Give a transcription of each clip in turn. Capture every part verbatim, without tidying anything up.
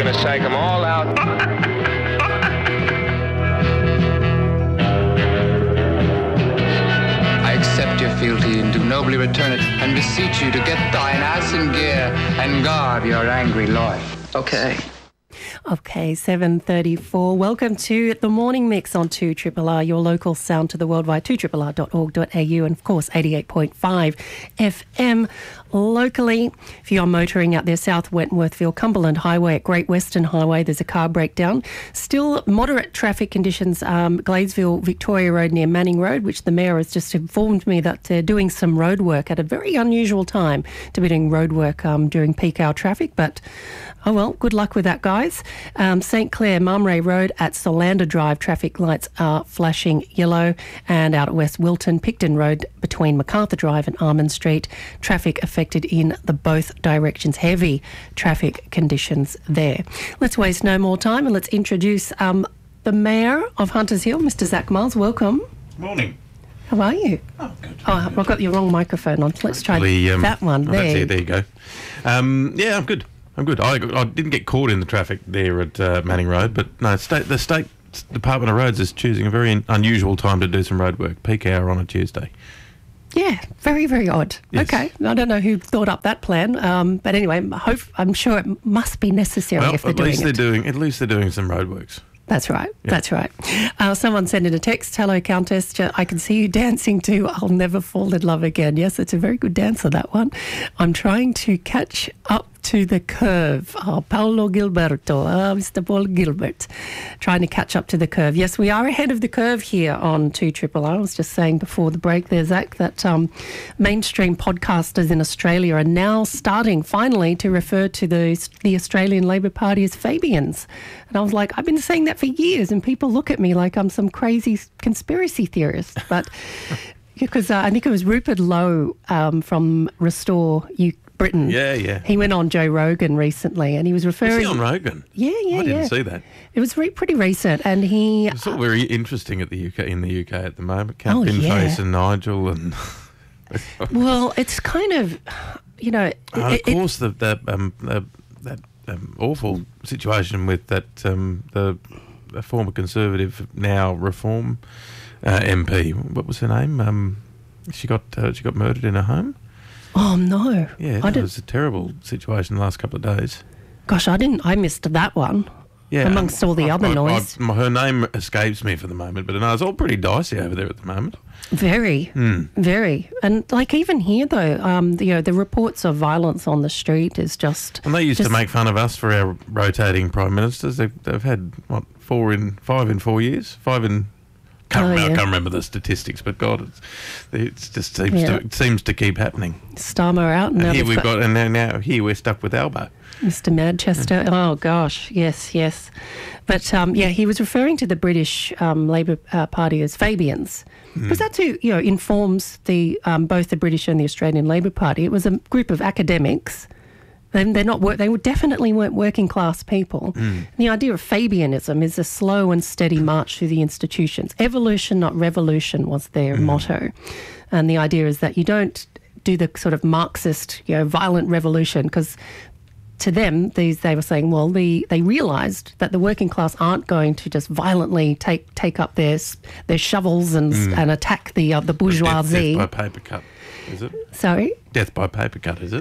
going to psych them all out. I accept your fealty and do nobly return it, and beseech you to get thine ass in gear and guard your angry lord. Okay. Okay, seven thirty-four. Welcome to the Morning Mix on two R R R, your local sound to the worldwide, two R R R dot org dot A U, and of course eighty-eight point five F M locally. If you are motoring out there, South Wentworthville, Cumberland Highway at Great Western Highway, there's a car breakdown. Still moderate traffic conditions, um, Gladesville, Victoria Road near Manning Road, which the Mayor has just informed me that they're doing some road work at a very unusual time to be doing road work um, during peak hour traffic, but oh well, good luck with that, guys. Um, St Clair, Marmray Road at Solander Drive, traffic lights are flashing yellow, and out at West Wilton, Picton Road between MacArthur Drive and Armand Street, traffic affected in the both directions. Heavy traffic conditions there. Let's waste no more time and let's introduce um, the Mayor of Hunters Hill, Mister Zach Miles. Welcome. Morning. How are you? Oh, good. Oh, I've got your wrong microphone on. Let's try Actually, um, that one. oh, There. that's it, there you go. Um, yeah, I'm good. I'm good. I, I didn't get caught in the traffic there at uh, Manning Road, but no, state, the State Department of Roads is choosing a very un- unusual time to do some road work, peak hour on a Tuesday. Yeah, very, very odd. Yes. Okay, I don't know who thought up that plan, um, but anyway, I hope, I'm sure it must be necessary Well, if they're at doing least they're it. doing. At least they're doing some roadworks. That's right. That's right. Uh, someone sent in a text. Hello, Countess. Ju- I can see you dancing to I'll Never Fall in Love Again. Yes, it's a very good dancer, that one. I'm trying to catch up to the curve. Oh, Paolo Gilberto. Oh, Mister Paul Gilbert. Trying to catch up to the curve. Yes, we are ahead of the curve here on two R R R. I was just saying before the break there, Zach, that um, mainstream podcasters in Australia are now starting, finally, to refer to the, the Australian Labor Party as Fabians. And I was like, I've been saying that for years, and people look at me like I'm some crazy conspiracy theorist. But because uh, I think it was Rupert Lowe um, from Restore U- Britain. Yeah, yeah. He went on Joe Rogan recently, and he was referring. Is he on Rogan? Yeah, yeah, I didn't yeah. see that. It was re- pretty recent, and he. It's all very interesting at the U K in the U K at the moment. Oh, Captain yeah. Face and Nigel and. Well, it's kind of, you know. And it- of course, the, the um the, that um, awful situation with that um the, the former Conservative now Reform uh, M P. What was her name? Um, she got uh, she got murdered in her home. Oh no! Yeah, I that didn't. was a terrible situation the last couple of days. Gosh, I didn't. I missed that one. Yeah, Amongst all the I- other I- I- noise. her name escapes me for the moment, but no, it's all pretty dicey over there at the moment. Very, Hmm. very, and like even here though, um, you know, the reports of violence on the street is just. And they used just, to make fun of us for our rotating prime ministers. They've, they've had what four in five in four years, five in. Can't Oh, remember, yeah. I can't remember the statistics, but God, it's, it's just seems Yeah. to it seems to keep happening. Starmer out, and And now here they've we've got, and now, now here we're stuck with Albo. Mister Manchester. Oh gosh, yes, yes, but um, yeah, he was referring to the British um, Labor uh, Party as Fabians, because that's who you know informs the um, both the British and the Australian Labor Party. It was a group of academics. Then they're not. Work, they were definitely weren't working class people. And the idea of Fabianism is a slow and steady march through the institutions. Evolution, not revolution, was their motto. And the idea is that you don't do the sort of Marxist, you know, violent revolution, because to them, these they were saying, well, the they realised that the working class aren't going to just violently take take up their s- their shovels and and attack the uh, the Death, bourgeoisie. death by paper cut, is it? Sorry. Death by paper cut, is it?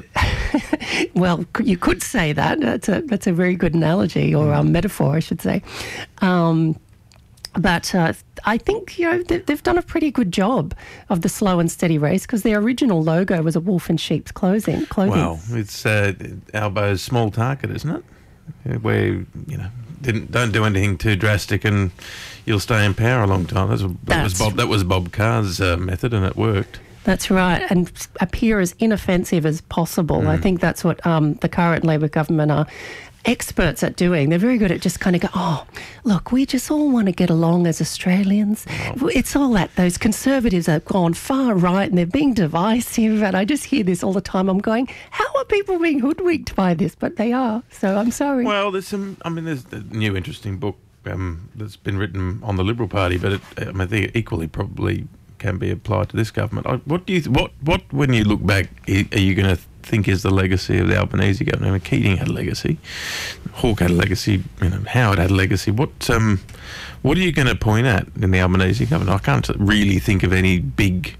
Well, c- you could say that. That's a that's a very good analogy or um, metaphor, I should say. Um, but uh, I think you know they, they've done a pretty good job of the slow and steady race, because their original logo was a wolf in sheep's clothing. Clothing. Well, it's uh, Albo's small target, isn't it? Where you know didn't don't do anything too drastic and you'll stay in power a long time. That's, that That's- was Bob. That was Bob Carr's uh, method, and it worked. That's right, and appear as inoffensive as possible. I think that's what um, the current Labor government are experts at doing. They're very good at just kind of go, oh, look, we just all want to get along as Australians. It's all that those Conservatives have gone far right and they're being divisive, and I just hear this all the time. I'm going, how are people being hoodwinked by this? But they are, so I'm sorry. Well, there's some. I mean, there's a new interesting book um, that's been written on the Liberal Party, but it, I, mean, I think it equally probably can be applied to this government. I, what do you? Th- what? What? When you look back, are you going to think is the legacy of the Albanese government? I mean, Keating had a legacy, Hawke had a legacy, you know, Howard had a legacy. What um, what are you going to point at in the Albanese government? I can't really think of any big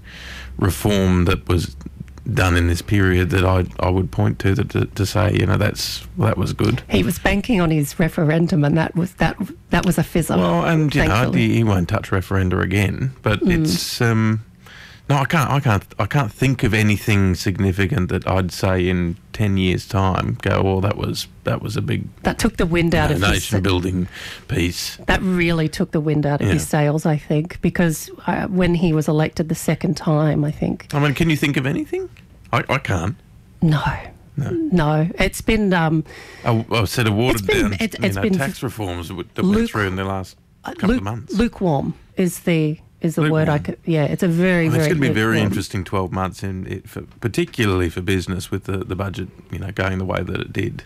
reform that was done in this period that I I would point to that to, to say, you know, that's well, that was good. He was banking on his referendum, and that was that that was a fizzer. Well, and you thankfully. know, he, he won't touch referenda again. But mm. it's um, no, I can't, I can't, I can't think of anything significant that I'd say in ten years' time. Go, well, that was that was a big that took the wind out know, of nation his, building piece. That really took the wind out of yeah. his sails, I think, because uh, when he was elected the second time, I think. I mean, can you think of anything? I, I can't. No. No. No. It's been... Um, I, I said a watered it's been, down it's, you it's know, been tax reforms that went luke, through in the last couple luke, of months. Lukewarm is the is the lukewarm. word I could... Yeah, it's a very, well, very... It's going to be a very lukewarm. interesting twelve months, in it for, particularly for business with the, the budget, you know, going the way that it did.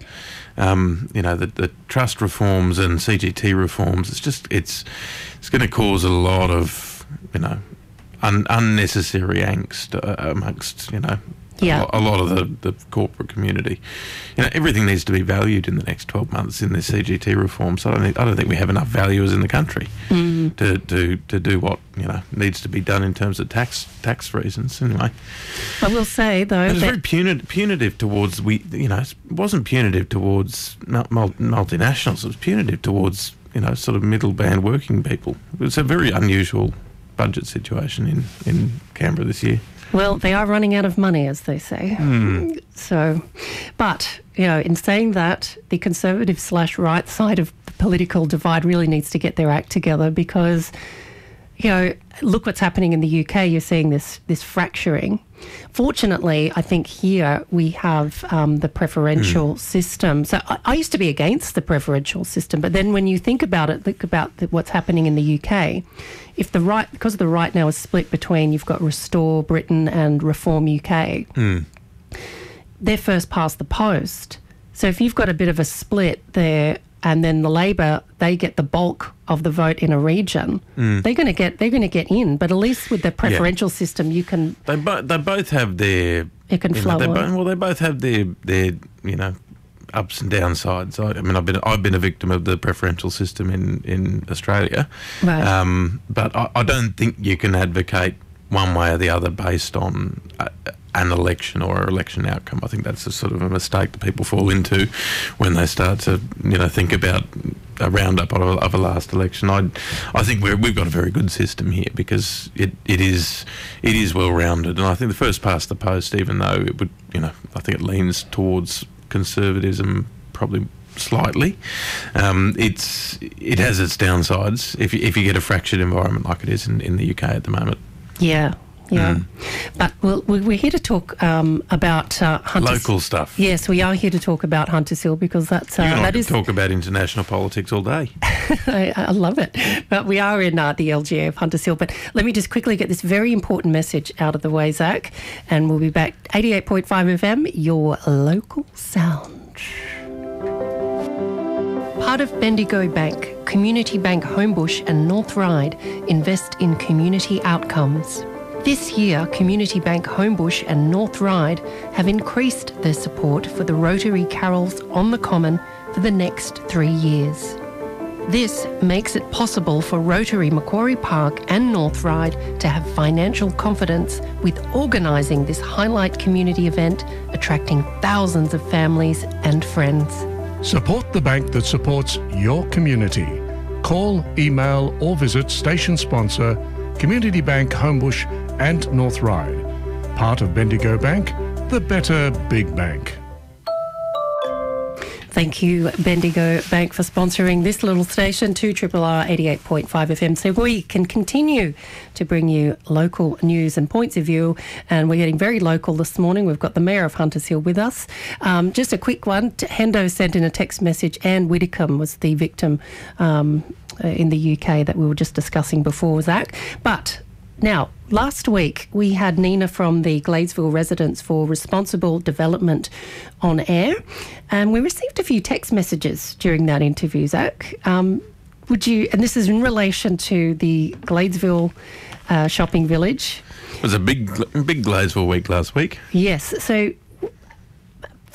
Um, you know, the, the trust reforms and C G T reforms, it's just, it's it's going to cause a lot of, you know, un, unnecessary angst uh, amongst, you know, Yeah. a lot of the, the corporate community. You know, everything needs to be valued in the next twelve months in this C G T reform. So I don't think, I don't think we have enough valuers in the country mm. to, to, to do what, you know, needs to be done in terms of tax tax reasons. Anyway, I will say though, it was that very punitive, punitive towards we. You know, it wasn't punitive towards mul- multinationals. It was punitive towards, you know, sort of middle band working people. It was a very unusual budget situation in, in Canberra this year. well, they are running out of money, as they say. Mm. So, but, you know, in saying that, the conservative slash right side of the political divide really needs to get their act together because, you know, look what's happening in the U K. You're seeing this this fracturing. Fortunately, I think here we have um, the preferential mm. system. So I, I used to be against the preferential system, but then when you think about it, think about the, what's happening in the U K. If the right, because the right now is split between, you've got Restore Britain and Reform U K. Mm. They're first past the post. So if you've got a bit of a split there, and then the Labor, they get the bulk of the vote in a region, mm. they're going to get they're going to get in. But at least with the preferential yeah. system, you can they both they both have their it can you flow know, they on. bo- well, they both have their their you know ups and downsides. I, I mean, I've been I've been a victim of the preferential system in in Australia, right. um, but I, I don't think you can advocate one way or the other based on a, an election or an election outcome. I think that's a sort of a mistake that people fall into when they start to, you know, think about a roundup of a, of a last election. I, I think we're, we've got a very good system here because it, it is it is well rounded, and I think the first past the post, even though it would, you know, I think it leans towards conservatism probably slightly. Um, it's it has its downsides if you, if you get a fractured environment like it is in, in the U K at the moment. Yeah. Yeah, Mm. but we'll, we're here to talk um, about uh, Hunters. Local stuff. Yes, we are here to talk about Hunters Hill because that's uh, You and I that could is. talk about international politics all day. I, I love it, but we are in uh, the L G A of Hunters Hill. But let me just quickly get this very important message out of the way, Zach, and we'll be back. eighty-eight point five F M, your local sound. Part of Bendigo Bank, Community Bank Homebush and North Ryde invest in community outcomes. This year, Community Bank Homebush and North Ryde have increased their support for the Rotary Carols on the Common for the next three years. This makes it possible for Rotary Macquarie Park and North Ryde to have financial confidence with organising this highlight community event, attracting thousands of families and friends. Support the bank that supports your community. Call, email or visit station sponsor Community Bank Homebush and North Ryde. Part of Bendigo Bank, the better big bank. Thank you, Bendigo Bank, for sponsoring this little station, two R R R eighty-eight point five F M, so we can continue to bring you local news and points of view. And we're getting very local this morning. We've got the Mayor of Hunters Hill with us. Um, just a quick one. Hendo sent in a text message. Anne Widdicombe was the victim um, in the U K that we were just discussing before, Zach. But now, last week we had Nina from the Gladesville Residents for Responsible Development on air, and we received a few text messages during that interview, Zach. Um, would you, and this is in relation to the Gladesville uh, shopping village. It was a big, big Gladesville week last week. Yes, so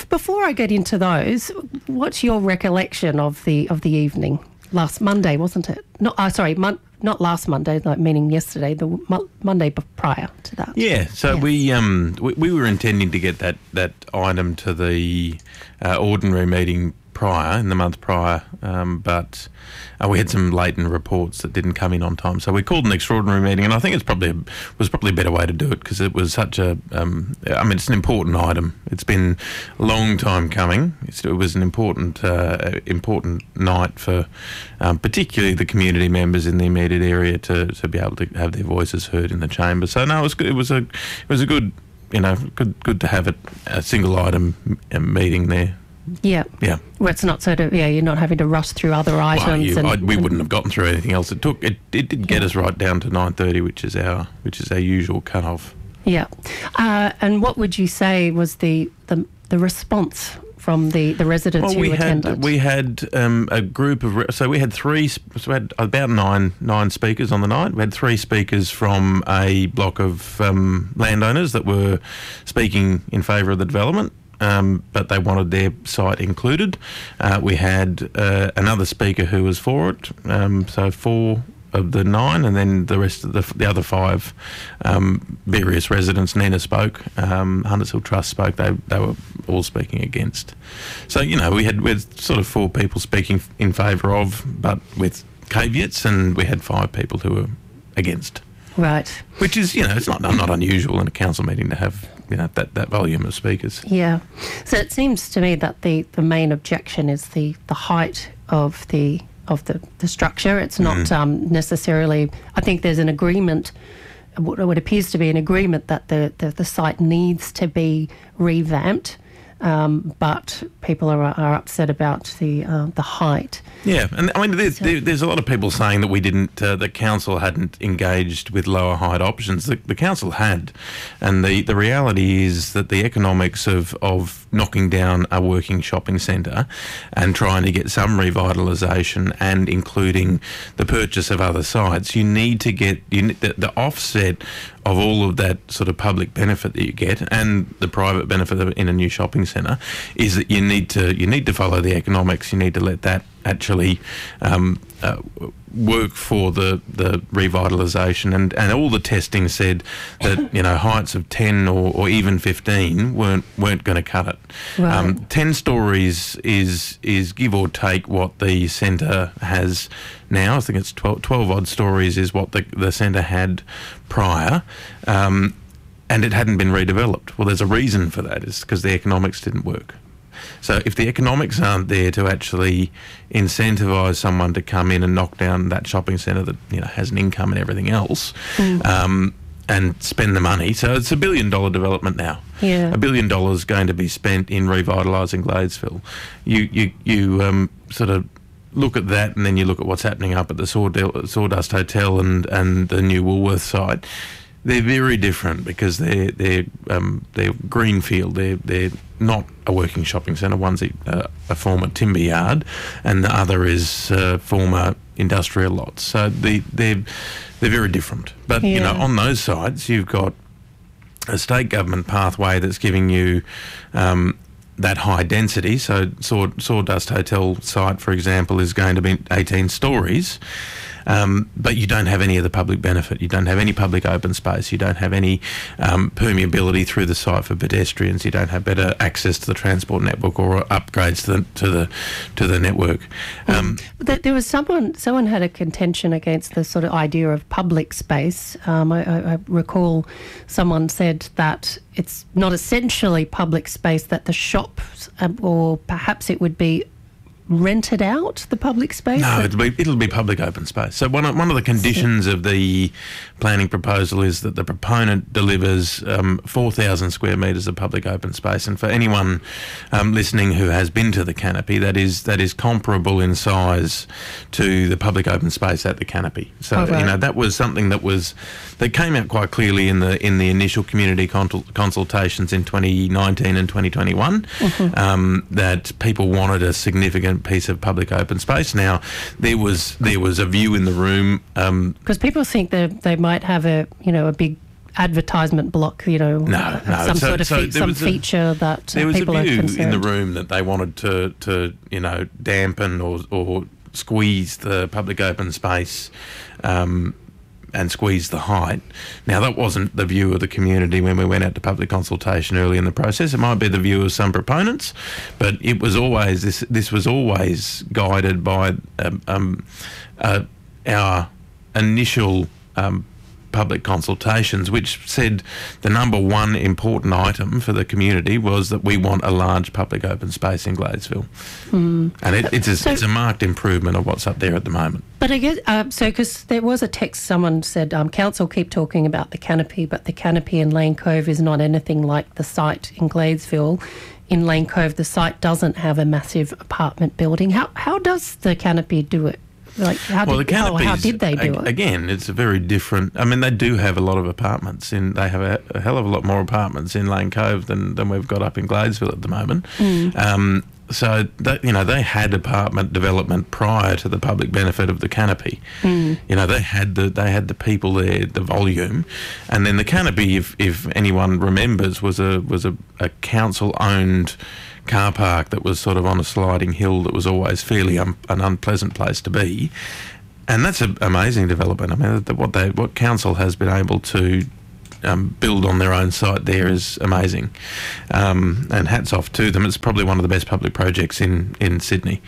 before I get into those, what's your recollection of the of the evening? Last Monday, wasn't it? Not, oh, sorry, mon- not last Monday, like meaning yesterday, the mo- Monday b- prior to that. Yeah, so Yes. we um we, we were intending to get that, that item to the uh, ordinary meeting prior, in the month prior, um, but uh, we had some latent reports that didn't come in on time. So we called an extraordinary meeting, and I think it's probably a, was probably a better way to do it because it was such a, um, I mean, it's an important item. It's been a long time coming. It's, it was an important uh, important night for um, particularly the community members in the immediate area to, to be able to have their voices heard in the chamber. So no, it was good. It was a it was a good, you know, good good to have it, a single item uh, meeting there. Yeah. Yeah. Well, it's not sort of, yeah, you're not having to rush through other items. Well, you, and, I, we and, wouldn't have gotten through anything else. It took it, it did get Yeah. us right down to nine thirty, which is our which is our usual cut off. Yeah. Uh, and what would you say was the, the, the response from the, the residents Well, who we attended? had we had um, a group of re- so we had three so we had about nine nine speakers on the night. We had three speakers from a block of um, landowners that were speaking in favour of the development. Um, but they wanted their site included. Uh, we had uh, another speaker who was for it, um, so four of the nine, and then the rest of the, the other five um, various residents. Nina spoke, um, Hunters Hill Trust spoke. They they were all speaking against. So you know we had we had sort of four people speaking in favour of, but with caveats, and we had five people who were against. Right. Which is, you know, it's not not unusual in a council meeting to have, you know, that, that volume of speakers. Yeah. So it seems to me that the, the main objection is the, the height of the of the, the structure. It's not Mm. um, necessarily, I think there's an agreement, what, what appears to be an agreement that the, the, the site needs to be revamped, um, but people are, are upset about the uh, the height. Yeah, and I mean, there's, there, there's a lot of people saying that we didn't, uh, the council hadn't engaged with lower height options. The, the council had, and the, the reality is that the economics of, of knocking down a working shopping centre and trying to get some revitalisation and including the purchase of other sites, you need to get you need, the, the offset of all of that sort of public benefit that you get and the private benefit of, in a new shopping centre is that you need to you need to follow the economics. You need to let that actually um, uh, work for the, the revitalisation, and, and all the testing said that you know heights of ten or, or even fifteen weren't weren't going to cut it. Right. Um, ten stories is is give or take what the centre has now. I think it's twelve, twelve odd stories is what the the centre had prior. Um, and it hadn't been redeveloped. Well, there's a reason for that. It's because the economics didn't work. So if the economics aren't there to actually incentivise someone to come in and knock down that shopping centre that you know has an income and everything else, mm. um, and spend the money, so it's a billion dollar development now. Yeah. A billion dollars going to be spent in revitalising Gladesville. You you you um, sort of look at that, and then you look at what's happening up at the Sawdell, Sawdust Hotel and and the new Woolworth site. They're very different because they're they're um, they're greenfield. They're they're not a working shopping centre. One's a, uh, a former timber yard, and the other is uh, former industrial lots. So the they're they're very different. But yeah. you know, on those sites, you've got a state government pathway that's giving you um, that high density. So Saw, Sawdust Hotel site, for example, is going to be eighteen stories. Um, but you don't have any of the public benefit. You don't have any public open space. You don't have any um, permeability through the site for pedestrians. You don't have better access to the transport network or upgrades to the to the to the network. Um, There there was someone. Someone had a contention against the sort of idea of public space. Um, I, I, I recall someone said that it's not essentially public space. That the shops, um, or perhaps it would be rented out, the public space? No, it'll be it'll be public open space. So one of, one of the conditions of the planning proposal is that the proponent delivers um, four thousand square metres of public open space. And for anyone um, listening who has been to the Canopy, that is that is comparable in size to the public open space at the Canopy. So oh, right. you know that was something that was that came out quite clearly in the in the initial community consult- consultations in twenty nineteen and twenty twenty-one. Mm-hmm. Um, that people wanted a significant piece of public open space. Now there was there was a view in the room because um, people think that they might have a you know a big advertisement block, you know, No, uh, no. some So- sort of so fe- there some was a- feature that uh, There was a people are view concerned. in the room that they wanted to, to you know, dampen or, or squeeze the public open space um, and squeeze the height. Now, that wasn't the view of the community when we went out to public consultation early in the process. It might be the view of some proponents, but it was always this. This was always guided by um, um, uh, our initial um, public consultations, which said the number one important item for the community was that we want a large public open space in Gladesville. Mm. And it, it's, a, So- it's a marked improvement of what's up there at the moment. But I guess, uh, so because there was a text, someone said, um, council keep talking about the canopy, but the canopy in Lane Cove is not anything like the site in Gladesville. In Lane Cove, the site doesn't have a massive apartment building. How how does the canopy do it? Like, how, Well, did, the how, canopies, how did they do a- it? Again, it's a very different. I mean, they do have a lot of apartments in. They have a, a hell of a lot more apartments in Lane Cove than, than we've got up in Gladesville at the moment. Mm. Um, so that, you know, they had apartment development prior to the public benefit of the canopy. Mm. You know, they had the they had the people there, the volume, and then the canopy, if if anyone remembers, was a was a, a council owned car park that was sort of on a sliding hill that was always fairly un, an unpleasant place to be, and that's an amazing development. I mean, the, what they what council has been able to um, build on their own site there is amazing, um, and hats off to them. It's probably one of the best public projects in in Sydney.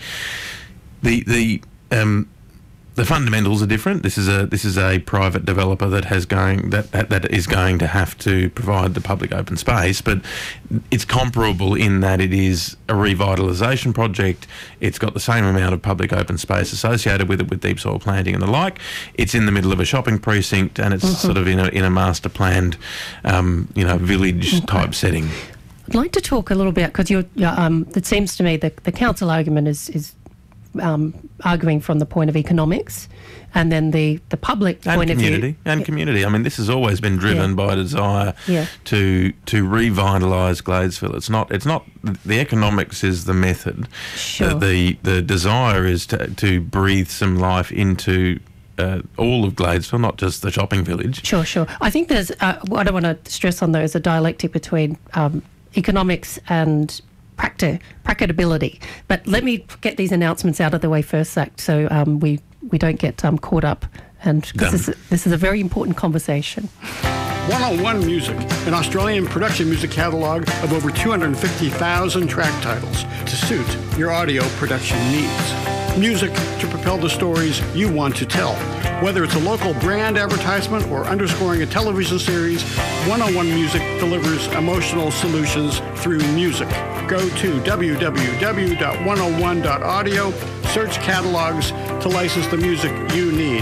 The the um, the fundamentals are different. This is a this is a private developer that has going that, that that is going to have to provide the public open space, but it's comparable in that it is a revitalisation project. It's got the same amount of public open space associated with it, with deep soil planting and the like. It's in the middle of a shopping precinct, and it's mm-hmm. sort of in a in a master planned, um, you know, village okay. type setting. I'd like to talk a little bit because you're. Um, it seems to me that the council argument is is. Um, arguing from the point of economics, and then the, the public and point community, of view. And yeah. community. I mean, this has always been driven yeah. by a desire yeah. to to revitalise Gladesville. It's not. It's not. The economics is the method. Sure. The the, the desire is to to breathe some life into Uh, all of Gladesville, not just the shopping village. Sure, sure. I think there's, uh, what I want to stress on though is a dialectic between um, economics and practi- practicability. But let me get these announcements out of the way first, Zach, so um, we, we don't get um, caught up, and because this, this is a very important conversation. one oh one Music, an Australian production music catalogue of over two hundred fifty thousand track titles to suit your audio production needs. Music to propel the stories you want to tell. Whether it's a local brand advertisement or underscoring a television series, one oh one Music delivers emotional solutions through music. Go to w w w dot one oh one dot audio, search catalogs to license the music you need.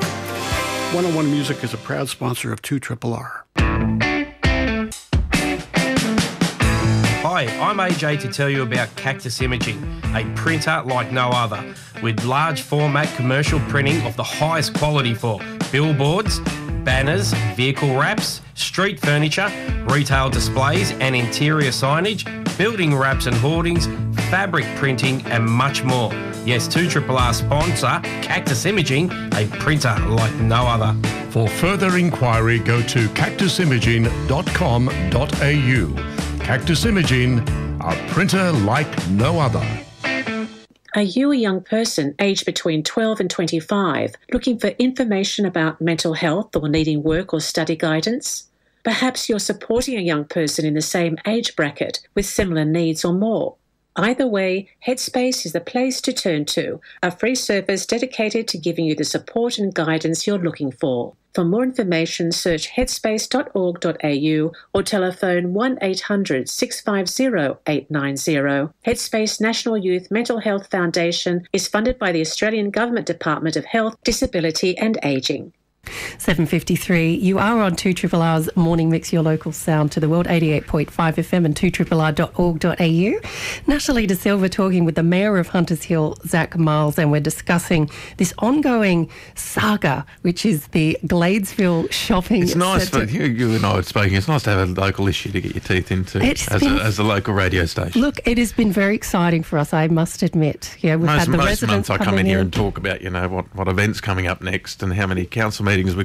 one oh one Music is a proud sponsor of two R R R. Hi, I'm A J to tell you about Cactus Imaging, a printer like no other, with large format commercial printing of the highest quality for billboards, banners, vehicle wraps, street furniture, retail displays and interior signage, building wraps and hoardings, fabric printing and much more. Yes, two R R R sponsor Cactus Imaging, a printer like no other. For further inquiry, go to cactus imaging dot com dot a u. Cactus Imaging, a printer like no other. Are you a young person aged between twelve and twenty-five looking for information about mental health or needing work or study guidance? Perhaps you're supporting a young person in the same age bracket with similar needs or more. Either way, Headspace is the place to turn to, a free service dedicated to giving you the support and guidance you're looking for. For more information, search headspace dot org dot a u or telephone one eight hundred six five zero eight nine zero. Headspace National Youth Mental Health Foundation is funded by the Australian Government Department of Health, Disability and Ageing. seven fifty-three, you are on two R R R's Morning Mix, your local sound to the world, eighty-eight point five F M and two R R R dot org dot a u. Natalie De Silva talking with the Mayor of Hunters Hill, Zach Miles, and we're discussing this ongoing saga, which is the Gladesville shopping It's nice centre. for you, you and I were speaking, it's nice to have a local issue to get your teeth into It's as, been- a, as a local radio station. Look, it has been very exciting for us, I must admit. Yeah, we've most had the most residents months I come coming in here and talk about, you know, what, what events coming up next and how many council meetings we've got,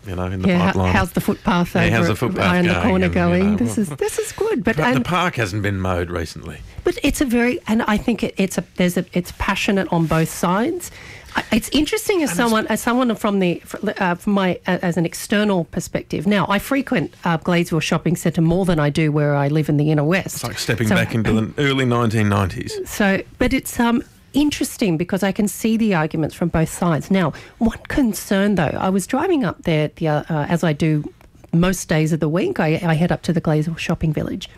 you know, in the Yeah, pipeline. how's the footpath Yeah, over how's the at- footpath around the going? corner And, you going? know, this is this is good, but But and, the park hasn't been mowed recently. but it's a very and I think it, it's a there's a it's passionate on both sides. I- It's interesting as someone as someone from the uh, from my uh, as an external perspective. Now I frequent uh, Gladesville Shopping Centre more than I do where I live in the inner west. It's like stepping So- back into the early nineteen nineties. So, but it's um interesting because I can see the arguments from both sides. Now, one concern though, I was driving up there the uh, uh, as I do most days of the week. I, I head up to the Gladesville Shopping Village,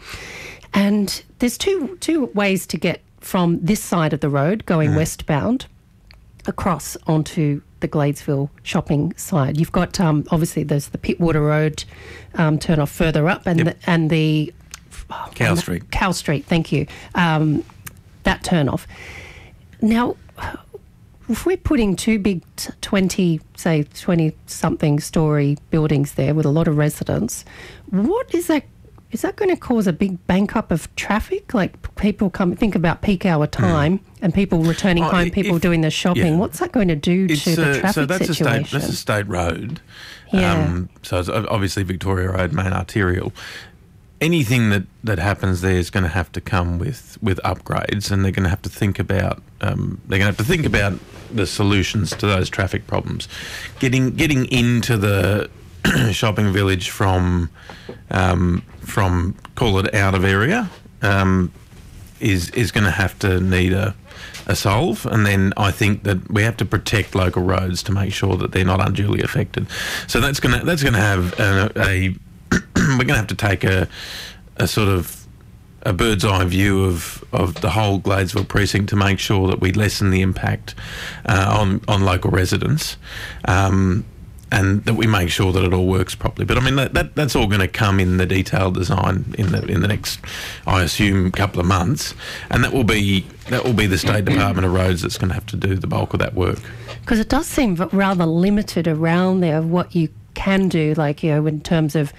and there's two two ways to get from this side of the road going westbound across onto the Gladesville shopping side. You've got um, obviously there's the Pittwater Road um, turn off further up, and Yep. the, and the oh, Cow and- Street. Cow Street, thank you. Um, that turn off. Now, if we're putting two big t- twenty, say twenty something story buildings there with a lot of residents, what is that? Is that going to cause a big bank up of traffic? Like people come, think about peak hour time and people returning Oh, home, if- people doing their shopping. yeah. What's that going to do It's, to the uh, traffic so that's situation? a state that's a state road. Yeah. Um, so it's ob- obviously Victoria Road, main arterial. Anything that, that happens there is going to have to come with, with upgrades, and they're going to have to think about um, they're going to have to think about the solutions to those traffic problems. Getting getting into the shopping village from um, from call it out of area um, is is going to have to need a a solve, and then I think that we have to protect local roads to make sure that they're not unduly affected. So that's going to that's going to have a, a we're going to have to take a a sort of a bird's eye view of, of the whole Gladesville precinct to make sure that we lessen the impact uh, on on local residents. Um, and that we make sure that it all works properly. But I mean, that, that that's all going to come in the detailed design in the in the next, I assume, couple of months, and that will be that will be the State Department of Roads that's going to have to do the bulk of that work. Because it does seem v- rather limited around there of what you can do, like, you know, in terms of,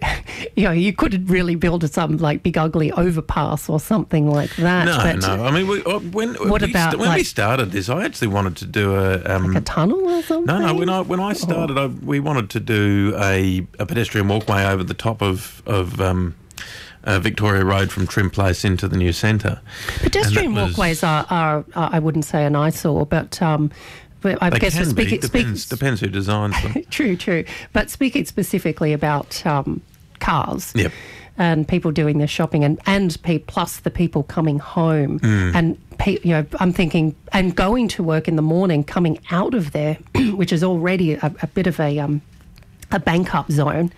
you know, you couldn't really build some like big ugly overpass or something like that. No, but no. I mean, we, uh, when What we about, st- when we like- started this, I actually wanted to do a um, like a tunnel or something? No, no. When I when I started, I, we wanted to do a, a pedestrian walkway over the top of of um, uh, Victoria Road from Trim Place into the new centre. Pedestrian And that was- walkways are, are, are, I wouldn't say an eyesore, but um, but I They guess can we're be. speaking, Depends, speaking depends who designs them. true, true. But speaking specifically about um, cars. Yep. And people doing their shopping, and and pe- plus the people coming home, Mm. and pe- you know, I'm thinking, and going to work in the morning, coming out of there, which is already a, a bit of a um, a bank up zone.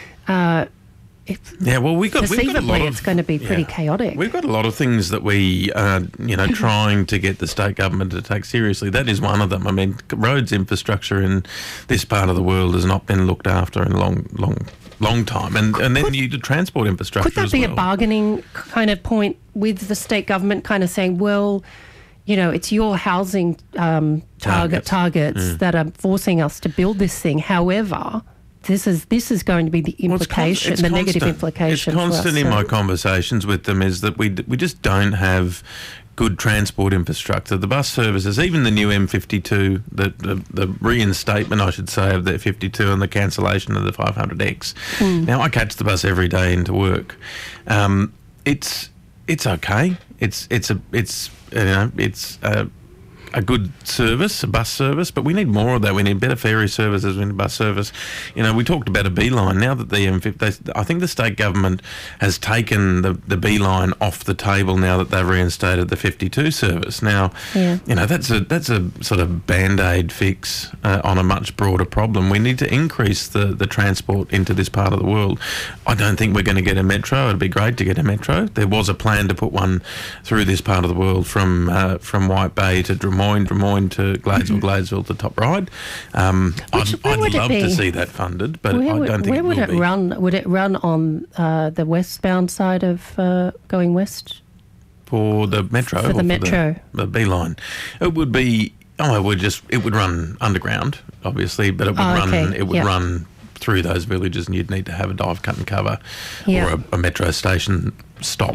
Uh, it's, Yeah, well, we've got, we've got a lot Perceivably, of... it's going to be pretty chaotic. We've got a lot of things that we are, you know, trying to get the state government to take seriously. That is one of them. I mean, roads infrastructure in this part of the world has not been looked after in a long, long, long time. And and then Could- you do transport infrastructure Could that as be well. a bargaining kind of point with the state government, kind of saying, well, you know, it's your housing um, target Targets. targets Mm. that are forcing us to build this thing. However, this is this is going to be the Well, it's con- implication, it's the negative constant. implication. It's constant for us, in so- my conversations with them is that we d- we just don't have good transport infrastructure. The bus services, even the new M fifty-two, the, the, the reinstatement, I should say, of the fifty-two and the cancellation of the five hundred X. Hmm. Now, I catch the bus every day into work. Um, it's it's okay. It's it's a it's you know it's a, a good service, a bus service, but we need more of that. We need better ferry services. We need bus service. You know, we talked about a beeline. Now that the M fifty, they, I think the state government has taken the the beeline off the table. Now that they've reinstated the fifty-two service. Now, Yeah. you know, that's a that's a sort of band-aid fix uh, on a much broader problem. We need to increase the the transport into this part of the world. I don't think we're going to get a metro. It'd be great to get a metro. There was a plan to put one through this part of the world from uh, from White Bay to Drummoyne. Des Moines to Gladesville, Gladesville to Top Ryde. Um, Which- I'd where I'd would it love to be? see that funded, but Where I would, don't think where it would will it be. run? Would it run on uh, the westbound side of uh, going west? For the metro? For or the metro. The, the beeline. It would be, oh, it would just, it would run underground, obviously, but it would Oh, run, okay, it would yeah. run through those villages, and you'd need to have a dive, cut and cover Yeah. or a, a metro station stop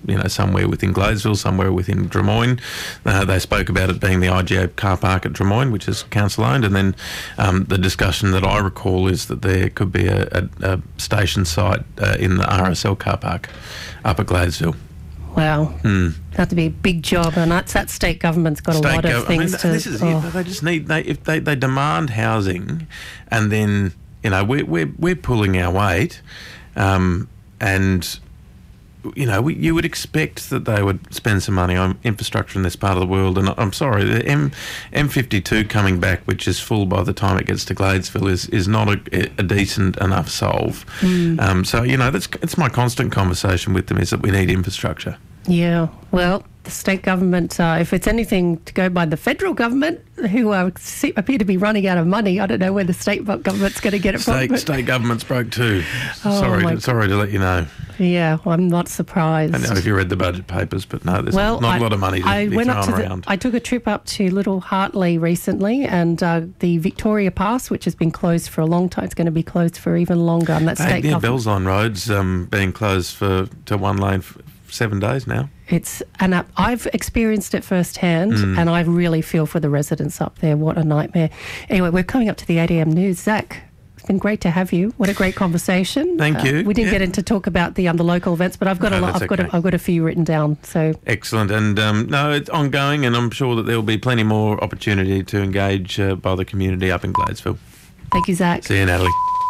you know, somewhere within Gladesville, somewhere within Drummoyne. Uh, they spoke about it being the I G A car park at Drummoyne, which is council-owned, and then um, the discussion that I recall is that there could be a, a, a station site uh, in the R S L car park up at Gladesville. Wow. Mm. That'd be a big job, and that's that state government's got State a lot of gov- things I mean, to... This is oh. it. They just need... They, if they, they demand housing, and then, you know, we're, we're, we're pulling our weight, um, and... You know, we, you would expect that they would spend some money on infrastructure in this part of the world. And I'm sorry, the M, M52 coming back, which is full by the time it gets to Gladesville, is, is not a, a decent enough solve. Mm. Um, so, you know, that's it's my constant conversation with them is that we need infrastructure. Yeah, well, the state government, uh, if it's anything to go by the federal government, who uh, appear to be running out of money, I don't know where the state government's going to get it state, from. State government's broke too. Oh, sorry, to, sorry to let you know. Yeah, well, I'm not surprised. I don't know if you read the budget papers, but no, there's well, not I, a lot of money to I be went thrown up to around. The, I took a trip up to Little Hartley recently, and uh, the Victoria Pass, which has been closed for a long time, it's going to be closed for even longer. And that's hey, state yeah, government. Bellsline Road's um, being closed for to one lane for seven days now. It's and I've experienced it firsthand, Mm. and I really feel for the residents up there. What a nightmare! Anyway, we're coming up to the eight a m news. Zach, it's been great to have you. What a great conversation. Thank uh, you. We didn't yeah. get into talk about the um, the local events, but I've got No, a lot. that's I've got okay. a, I've got a few written down. So excellent, and um, no, it's ongoing, and I'm sure that there will be plenty more opportunity to engage uh, by the community up in Gladesville. Thank you, Zach. See you, Natalie.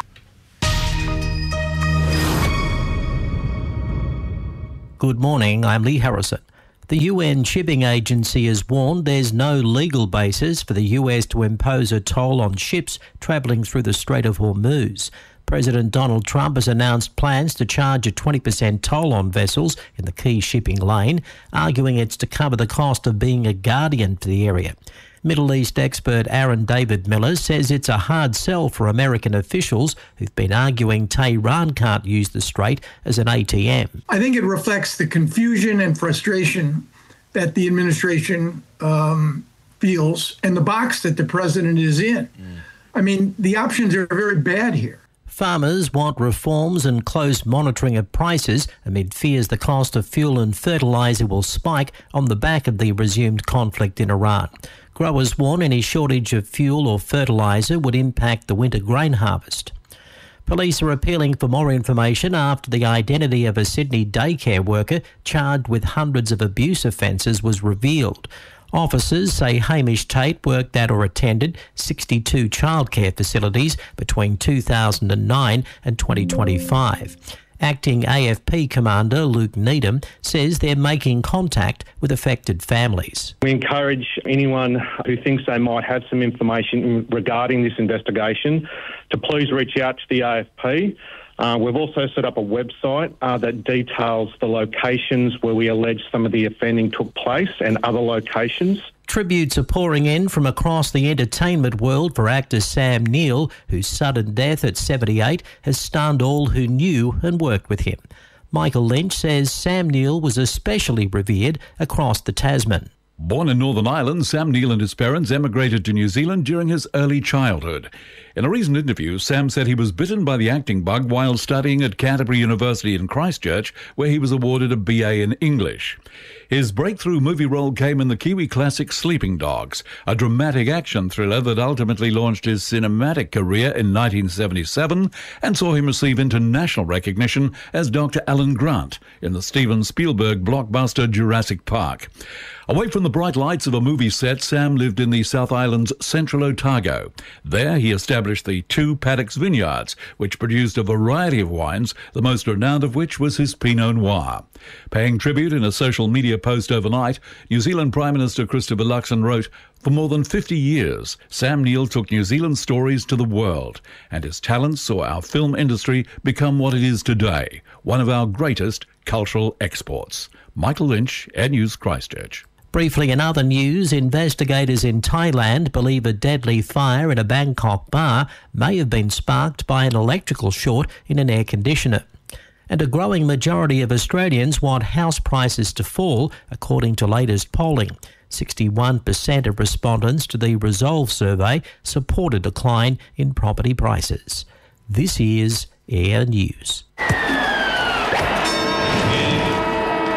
Good morning, I'm Lee Harrison. The U N Shipping Agency has warned there's no legal basis for the U S to impose a toll on ships travelling through the Strait of Hormuz. President Donald Trump has announced plans to charge a twenty percent toll on vessels in the key shipping lane, arguing it's to cover the cost of being a guardian for the area. Middle East expert Aaron David Miller says it's a hard sell for American officials who've been arguing Tehran can't use the strait as an A T M. I think it reflects the confusion and frustration that the administration um, feels and the box that the president is in. Mm. I mean, the options are very bad here. Farmers want reforms and close monitoring of prices amid fears the cost of fuel and fertiliser will spike on the back of the resumed conflict in Iran. Growers warn any shortage of fuel or fertiliser would impact the winter grain harvest. Police are appealing for more information after the identity of a Sydney daycare worker charged with hundreds of abuse offences was revealed. Officers say Hamish Tate worked at or attended sixty-two childcare facilities between two thousand nine and twenty twenty-five. Acting A F P Commander Luke Needham says they're making contact with affected families. We encourage anyone who thinks they might have some information regarding this investigation to please reach out to the A F P. Uh, we've also set up a website uh, that details the locations where we allege some of the offending took place and other locations. Tributes are pouring in from across the entertainment world for actor Sam Neill, whose sudden death at seventy-eight has stunned all who knew and worked with him. Michael Lynch says Sam Neill was especially revered across the Tasman. Born in Northern Ireland, Sam Neill and his parents emigrated to New Zealand during his early childhood. In a recent interview, Sam said he was bitten by the acting bug while studying at Canterbury University in Christchurch, where he was awarded a B A in English. His breakthrough movie role came in the Kiwi classic Sleeping Dogs, a dramatic action thriller that ultimately launched his cinematic career in nineteen seventy-seven and saw him receive international recognition as Doctor Alan Grant in the Steven Spielberg blockbuster Jurassic Park. Away from the bright lights of a movie set, Sam lived in the South Island's Central Otago. There he established the Two Paddocks Vineyards, which produced a variety of wines, the most renowned of which was his Pinot Noir. Paying tribute in a social media post overnight, New Zealand Prime Minister Christopher Luxon wrote, "For more than fifty years, Sam Neill took New Zealand stories to the world, and his talents saw our film industry become what it is today, one of our greatest cultural exports." Michael Lynch, Air News, Christchurch. Briefly in other news, investigators in Thailand believe a deadly fire in a Bangkok bar may have been sparked by an electrical short in an air conditioner. And a growing majority of Australians want house prices to fall, according to latest polling. sixty-one percent of respondents to the Resolve survey support a decline in property prices. This is Air News.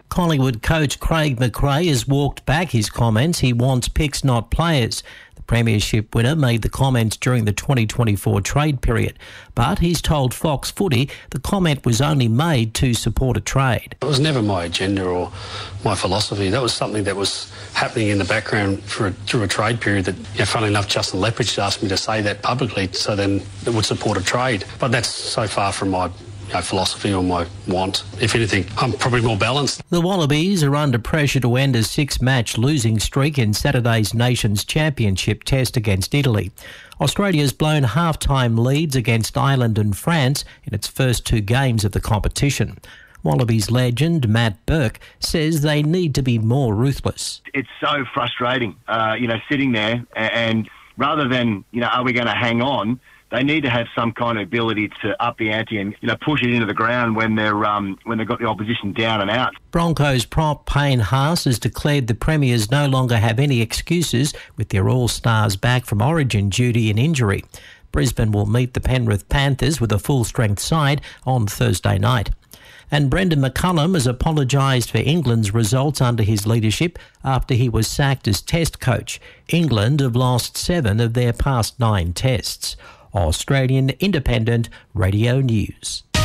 Collingwood coach Craig McRae has walked back his comments. He wants picks, not players. The premiership winner made the comments during the twenty twenty-four trade period, but he's told Fox Footy the comment was only made to support a trade. It was never my agenda or my philosophy. That was something that was happening in the background for a, through a trade period that, you know, funnily enough, Justin Leppitsch asked me to say that publicly, so then it would support a trade. But that's so far from my you know, philosophy or my want. If anything, I'm probably more balanced. The Wallabies are under pressure to end a six-match losing streak in Saturday's Nations Championship test against Italy. Australia's blown half-time leads against Ireland and France in its first two games of the competition. Wallabies legend Matt Burke says they need to be more ruthless. It's so frustrating, uh, you know, sitting there and rather than, you know, are we going to hang on, they need to have some kind of ability to up the ante and, you know, push it into the ground when they're um, when they've got the opposition down and out. Broncos prop Payne Haas has declared the Premiers no longer have any excuses with their all-stars back from origin duty and injury. Brisbane will meet the Penrith Panthers with a full-strength side on Thursday night. And Brendan McCullum has apologised for England's results under his leadership after he was sacked as Test coach. England have lost seven of their past nine tests. Australian Independent Radio News. This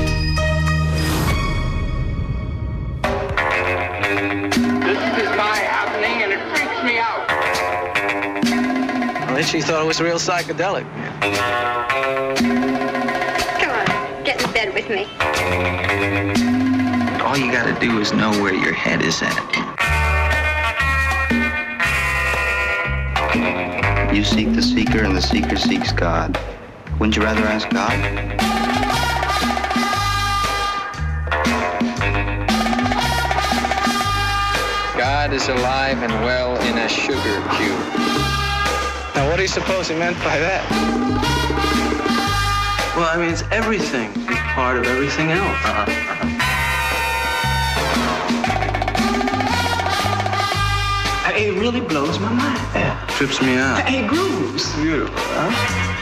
is my happening and it freaks me out. I literally thought it was real psychedelic. Come on, get in bed with me. All you gotta do is know where your head is at. You seek the seeker and the seeker seeks God. Wouldn't you rather ask God? God is alive and well in a sugar cube. Now what do you suppose he meant by that? Well, I mean, it's everything. It's part of everything else. Uh-huh. Uh-huh. It really blows my mind. Yeah. Trips me out. Hey, grooves. Beautiful, huh?